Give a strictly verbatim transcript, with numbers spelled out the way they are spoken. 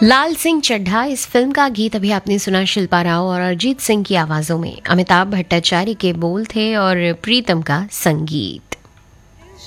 लाल सिंह चड्ढा इस फिल्म का गीत अभी आपने सुना शिल्पा राव और अरिजीत सिंह की आवाजों में। अमिताभ भट्टाचार्य के बोल थे और प्रीतम का संगीत।